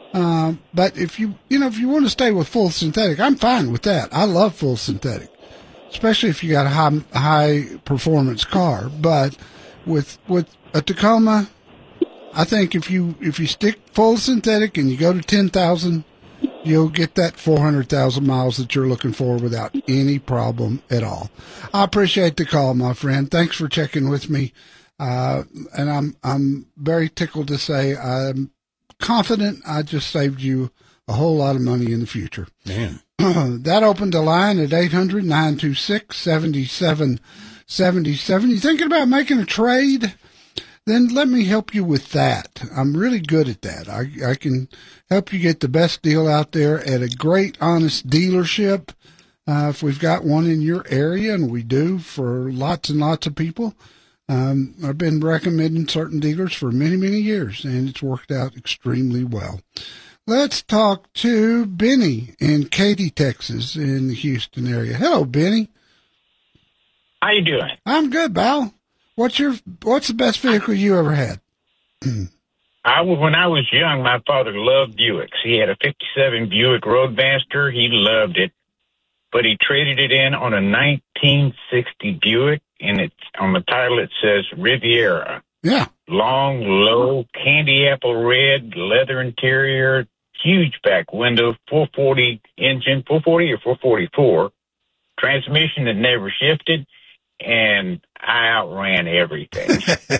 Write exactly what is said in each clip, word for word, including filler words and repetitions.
Uh, but if you, you know, if you want to stay with full synthetic, I'm fine with that. I love full synthetic, especially if you got a high, high performance car. But with, with a Tacoma, I think if you, if you stick full synthetic and you go to ten thousand, you'll get that four hundred thousand miles that you're looking for without any problem at all. I appreciate the call, my friend. Thanks for checking with me. Uh, and I'm, I'm very tickled to say I'm confident I just saved you a whole lot of money in the future. Man. That opened the line at eight hundred, nine two six, seven seven seven seven. You thinking about making a trade? Then let me help you with that. I'm really good at that. I, I can help you get the best deal out there at a great, honest dealership. Uh, if we've got one in your area, and we do for lots and lots of people. Um, I've been recommending certain dealers for many, many years, and it's worked out extremely well. Let's talk to Benny in Katy, Texas, in the Houston area. Hello, Benny. How you doing? I'm good, Val. What's your What's the best vehicle you ever had? I when I was young, my father loved Buicks. He had a fifty-seven Buick Roadmaster. He loved it, but he traded it in on a nineteen sixty Buick, and it's on the title it says Riviera. Yeah. Long, low, candy apple red, leather interior, huge back window, four forty engine, four forty or four forty-four, transmission that never shifted, and I outran everything.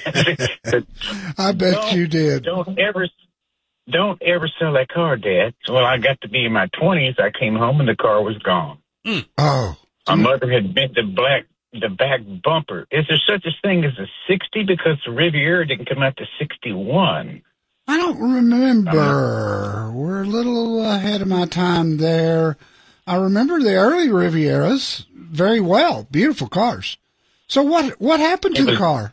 I bet don't, you did. Don't ever, don't ever sell that car, Dad. So when I got to be in my twenties, I came home and the car was gone. Mm. Oh. My mother had bent the black, the back bumper. Is there such a thing as a sixty? Because the Riviera didn't come out to sixty-one. I don't remember. We're a little ahead of my time there. I remember the early Rivieras very well. Beautiful cars. So what what happened to the car?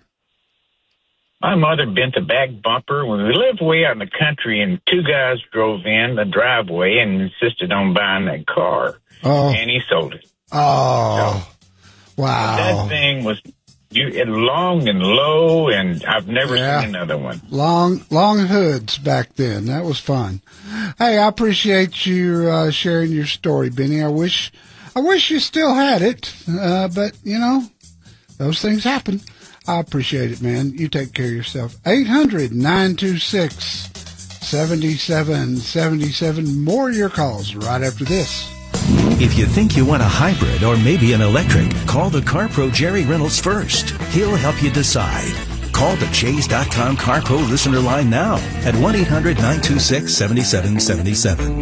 My mother bent the back bumper. When we lived way out in the country, and two guys drove in the driveway and insisted on buying that car. Oh. And he sold it. Oh, so, wow. That thing was you, it long and low, and I've never yeah. seen another one. Long long hoods back then. That was fun. Hey, I appreciate you uh, sharing your story, Benny. I wish I wish you still had it, uh, but, you know, those things happen. I appreciate it, man. You take care of yourself. eight hundred, nine two six, seven seven seven seven. More of your calls right after this. If you think you want a hybrid or maybe an electric, call the CarPro Jerry Reynolds first. He'll help you decide. Call the Chase dot com CarPro listener line now at one eight hundred, nine two six, seven seven seven seven.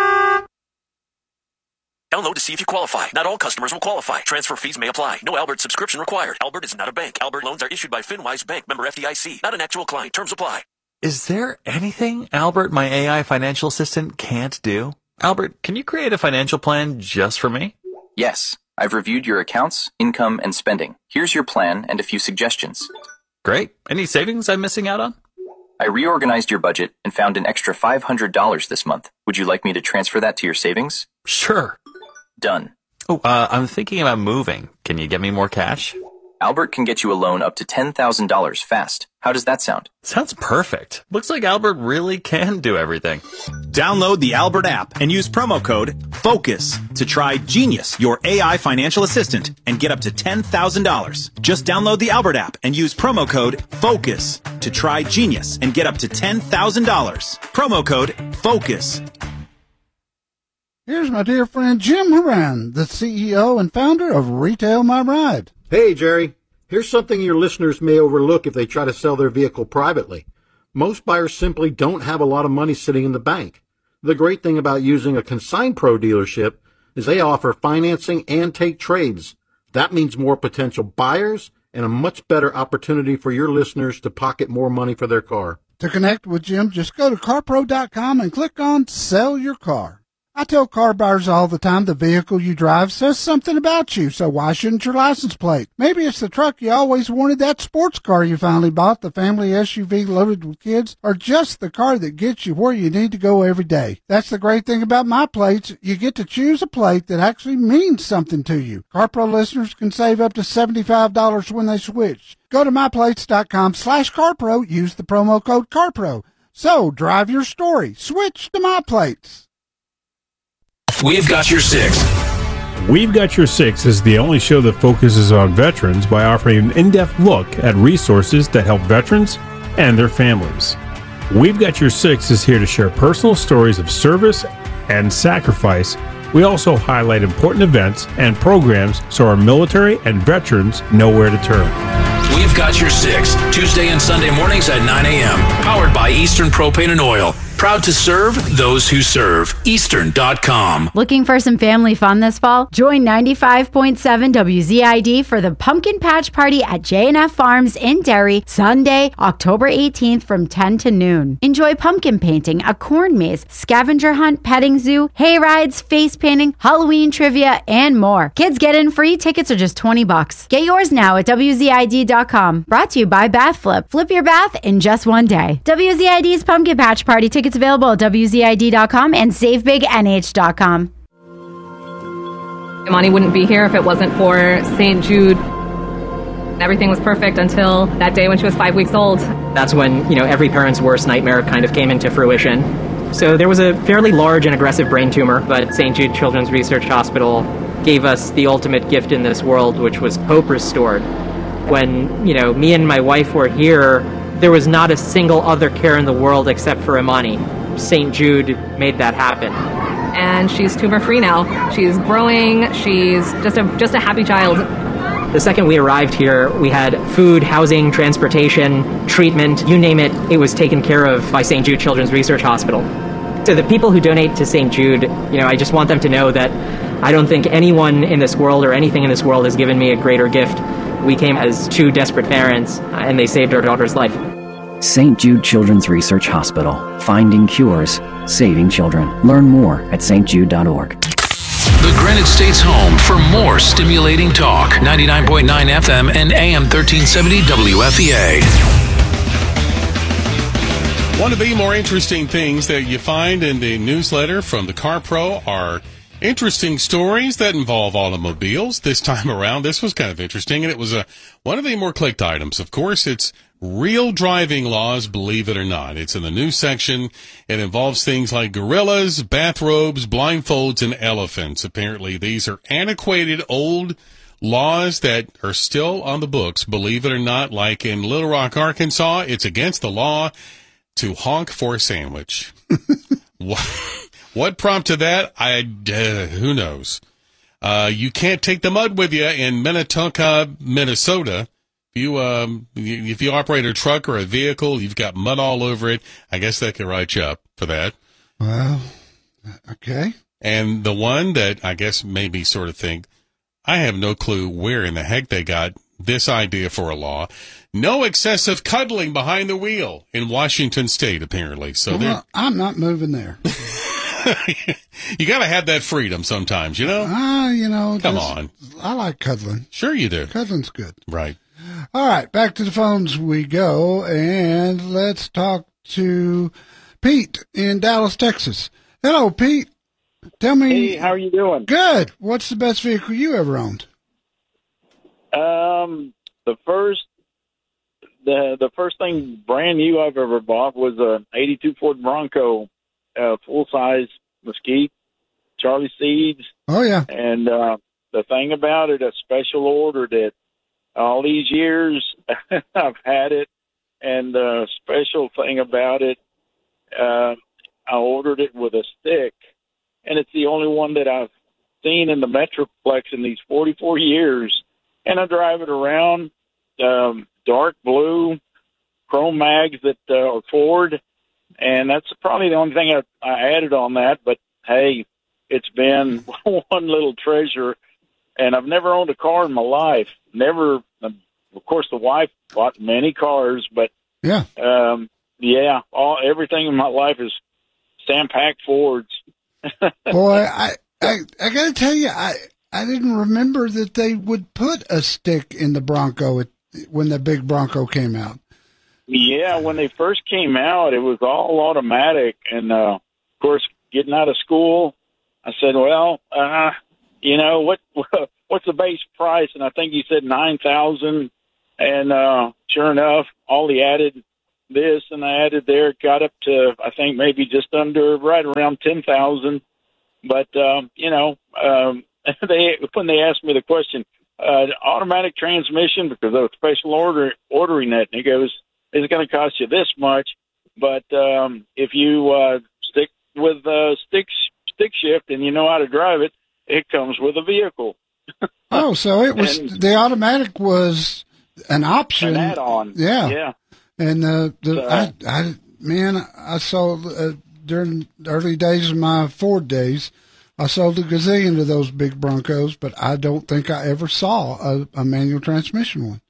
Download to see if you qualify. Not all customers will qualify. Transfer fees may apply. No Albert subscription required. Albert is not a bank. Albert loans are issued by FinWise Bank, member F D I C. Not an actual client. Terms apply. Is there anything Albert, my A I financial assistant, can't do? Albert, can you create a financial plan just for me? Yes. I've reviewed your accounts, income, and spending. Here's your plan and a few suggestions. Great. Any savings I'm missing out on? I reorganized your budget and found an extra five hundred dollars this month. Would you like me to transfer that to your savings? Sure. Done. Oh, uh, I'm thinking about moving. Can you get me more cash? Albert can get you a loan up to ten thousand dollars fast. How does that sound? Sounds perfect. Looks like Albert really can do everything. Download the Albert app and use promo code FOCUS to try Genius, your A I financial assistant, and get up to ten thousand dollars. Just download the Albert app and use promo code FOCUS to try Genius and get up to ten thousand dollars. Promo code FOCUS. Here's my dear friend Jim Horan, the C E O and founder of Retail My Ride. Hey, Jerry. Here's something your listeners may overlook if they try to sell their vehicle privately. Most buyers simply don't have a lot of money sitting in the bank. The great thing about using a Consign Pro dealership is they offer financing and take trades. That means more potential buyers and a much better opportunity for your listeners to pocket more money for their car. To connect with Jim, just go to car pro dot com and click on Sell Your Car. I tell car buyers all the time the vehicle you drive says something about you, so why shouldn't your license plate? Maybe it's the truck you always wanted, that sports car you finally bought, the family S U V loaded with kids, or just the car that gets you where you need to go every day. That's the great thing about my plates. You get to choose a plate that actually means something to you. CarPro listeners can save up to seventy-five dollars when they switch. Go to my plates dot com slash CarPro. Use the promo code CarPro. So drive your story. Switch to My Plates. We've got your six. We've Got Your Six is the only show that focuses on veterans by offering an in-depth look at resources that help veterans and their families. We've Got Your Six is here to share personal stories of service and sacrifice. We also highlight important events and programs so our military and veterans know where to turn. We've Got Your Six, Tuesday and Sunday mornings at nine a.m. Powered by Eastern Propane and Oil. Proud to serve those who serve. Eastern dot com. Looking for some family fun this fall? Join ninety-five point seven W Z I D for the Pumpkin Patch Party at J and F Farms in Derry, Sunday, October eighteenth from ten to noon. Enjoy pumpkin painting, a corn maze, scavenger hunt, petting zoo, hay rides, face painting, Halloween trivia, and more. Kids get in free. Tickets are just twenty bucks. Get yours now at W Z I D dot com. Brought to you by Bath Flip. Flip your bath in just one day. W Z I D's Pumpkin Patch Party tickets available at W Z I D dot com and Save Big N H dot com. Imani wouldn't be here if it wasn't for Saint Jude. Everything was perfect until that day when she was five weeks old. That's when, you know, every parent's worst nightmare kind of came into fruition. So there was a fairly large and aggressive brain tumor, but Saint Jude Children's Research Hospital gave us the ultimate gift in this world, which was hope restored. When, you know, me and my wife were here, there was not a single other care in the world except for Imani. Saint Jude made that happen. And she's tumor-free now. She's growing. She's just a just a happy child. The second we arrived here, we had food, housing, transportation, treatment, you name it, it was taken care of by Saint Jude Children's Research Hospital. To the people who donate to Saint Jude, you know, I just want them to know that I don't think anyone in this world or anything in this world has given me a greater gift. We came as two desperate parents, and they saved our daughter's life. Saint Jude Children's Research Hospital. Finding cures, saving children. Learn more at S T jude dot org. The Granite State's home for more stimulating talk. ninety-nine point nine F M and A M thirteen seventy W F E A. One of the more interesting things that you find in the newsletter from the Car Pro are interesting stories that involve automobiles. This time around, this was kind of interesting, and it was a one of the more clicked items. Of course, it's real driving laws, believe it or not. It's in the news section. It involves things like gorillas, bathrobes, blindfolds, and elephants. Apparently, these are antiquated, old laws that are still on the books, believe it or not. Like in Little Rock, Arkansas, it's against the law to honk for a sandwich. What? What prompted that? I uh, who knows? Uh, you can't take the mud with you in Minnetonka, Minnesota. If you um, if you operate a truck or a vehicle, you've got mud all over it. I guess that could write you up for that. Well, okay. And the one that I guess made me sort of think, I have no clue where in the heck they got this idea for a law. No excessive cuddling behind the wheel in Washington State, apparently. So well, I'm not moving there. You got to have that freedom sometimes, you know? Ah, uh, you know. Come just, on. I like cuddling. Sure you do. Cuddling's good. Right. All right, back to the phones we go, and let's talk to Pete in Dallas, Texas. Hello, Pete. Tell me. Hey, how are you doing? Good. What's the best vehicle you ever owned? Um, the first, the the first thing brand new I've ever bought was a eighty-two Ford Bronco. Uh, full-size Mesquite, Charlie Seeds. Oh, yeah. And uh, the thing about it, a special ordered it. All these years, I've had it. And the special thing about it, uh, I ordered it with a stick. And it's the only one that I've seen in the Metroplex in these forty-four years. And I drive it around, um, dark blue, chrome mags that uh, are Ford. And that's probably the only thing I, I added on that. But, hey, it's been one little treasure. And I've never owned a car in my life. Never. Of course, the wife bought many cars. But, yeah, um, yeah, all everything in my life is Sam-Pack Fords. Boy, I, I, I got to tell you, I, I didn't remember that they would put a stick in the Bronco when the big Bronco came out. Yeah, when they first came out, it was all automatic. And, uh, of course, getting out of school, I said, well, uh, you know, what what's the base price? And I think you said nine thousand dollars. And uh, sure enough, all the added this, and I added there. It got up to, I think, maybe just under, right around ten thousand. But, um, you know, um, they when they asked me the question, uh, automatic transmission, because I was special order ordering that, and he goes, it's going to cost you this much. But um, if you uh, stick with uh, stick, stick shift and you know how to drive it, it comes with a vehicle. Oh, so it was, and, the automatic was an option. An add-on. Yeah. Yeah. And uh, the So- I, I man, I sold uh, during the early days of my Ford days, I sold a gazillion of those big Broncos, but I don't think I ever saw a, a manual transmission one.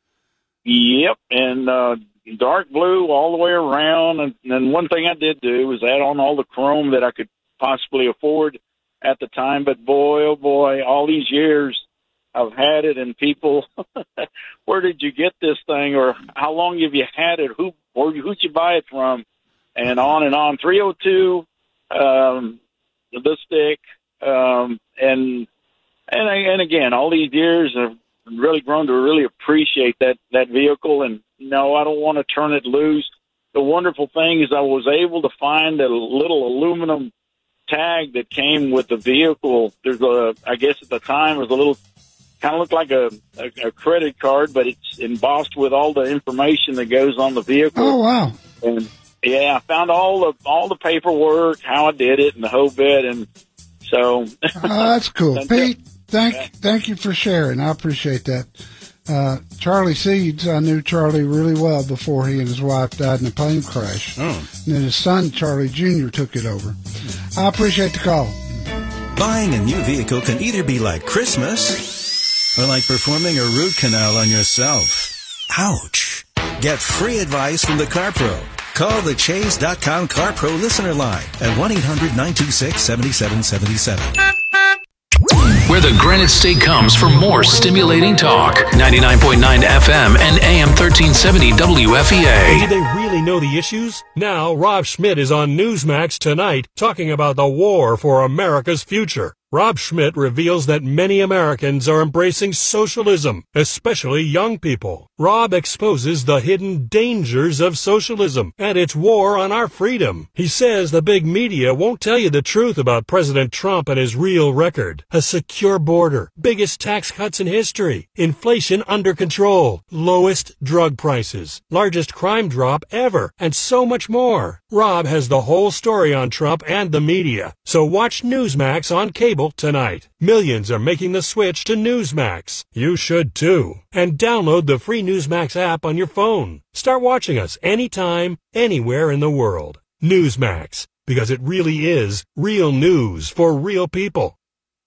Yep, and uh, dark blue all the way around. And, and one thing I did do was add on all the chrome that I could possibly afford at the time. But boy, oh boy, all these years I've had it, and people, where did you get this thing, or how long have you had it? Who, or who'd you buy it from? And on and on. three oh two, um, the stick, um, and and and again, all these years I've really grown to really appreciate that that vehicle. And no, I don't want to turn it loose. The wonderful thing is I was able to find a little aluminum tag that came with the vehicle. There's a, I guess at the time, it was a little, kind of looked like a, a, a credit card, but it's embossed with all the information that goes on the vehicle. Oh, wow. And yeah, I found all the, all the paperwork, how I did it, and the whole bit. And so. Oh, that's cool. Pete, thank, thank you for sharing. I appreciate that. Uh, Charlie Seeds, I knew Charlie really well before he and his wife died in a plane crash. Oh. And then his son, Charlie Junior, took it over. I appreciate the call. Buying a new vehicle can either be like Christmas or like performing a root canal on yourself. Ouch. Get free advice from the CarPro. Call the Chase dot com CarPro listener line at one eight hundred nine two six seven seven seven seven. Where the Granite State comes for more stimulating talk. ninety-nine point nine F M and A M thirteen seventy W F E A. Do they really know the issues? Now, Rob Schmidt is on Newsmax tonight talking about the war for America's future. Rob Schmidt reveals that many Americans are embracing socialism, especially young people. Rob exposes the hidden dangers of socialism and its war on our freedom. He says the big media won't tell you the truth about President Trump and his real record. A secure border, biggest tax cuts in history, inflation under control, lowest drug prices, largest crime drop ever, and so much more. Rob has the whole story on Trump and the media. So watch Newsmax on cable tonight. Millions are making the switch to Newsmax. You should too. And download the free Newsmax app on your phone. Start watching us anytime, anywhere in the world. Newsmax, because it really is real news for real people.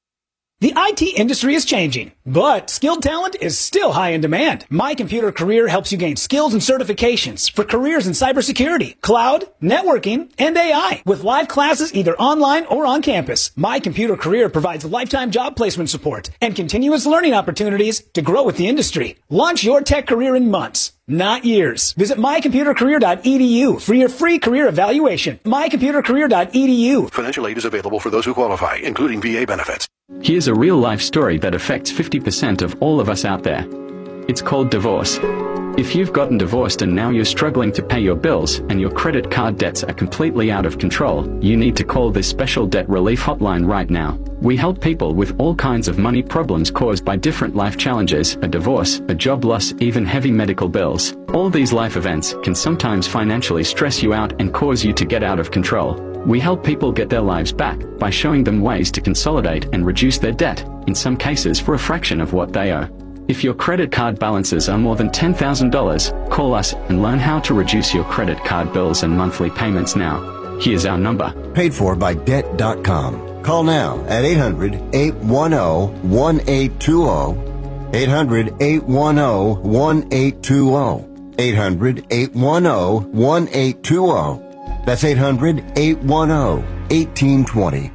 The I T industry is changing, but skilled talent is still high in demand. My Computer Career helps you gain skills and certifications for careers in cybersecurity, cloud, networking, and A I. With live classes either online or on campus, My Computer Career provides lifetime job placement support and continuous learning opportunities to grow with the industry. Launch your tech career in months, not years. Visit my computer career dot e d u for your free career evaluation. my computer career dot e d u. Financial aid is available for those who qualify, including V A benefits. Here's a real-life story that affects fifty percent of all of us out there. It's called divorce. If you've gotten divorced and now you're struggling to pay your bills and your credit card debts are completely out of control, you need to call this special debt relief hotline right now. We help people with all kinds of money problems caused by different life challenges, a divorce, a job loss, even heavy medical bills. All these life events can sometimes financially stress you out and cause you to get out of control. We help people get their lives back by showing them ways to consolidate and reduce their debt, in some cases for a fraction of what they owe. If your credit card balances are more than ten thousand dollars, call us and learn how to reduce your credit card bills and monthly payments now. Here's our number. Paid for by debt dot com. Call now at eight hundred, eight one zero, one eight two zero. eight hundred, eight one zero, one eight two zero. eight hundred, eight one zero, one eight two zero. That's eight hundred, eight one zero, one eight two zero.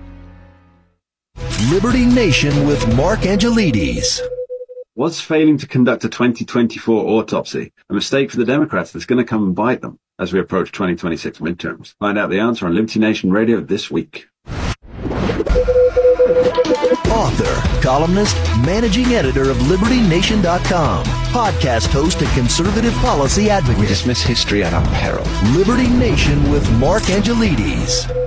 Liberty Nation with Mark Angelides. Was failing to conduct a twenty twenty-four autopsy a mistake for the Democrats that's going to come and bite them as we approach twenty twenty-six midterms? Find out the answer on Liberty Nation Radio this week. Author, columnist, managing editor of Liberty Nation dot com, podcast host and conservative policy advocate. We dismiss history at our peril. Liberty Nation with Mark Angelides.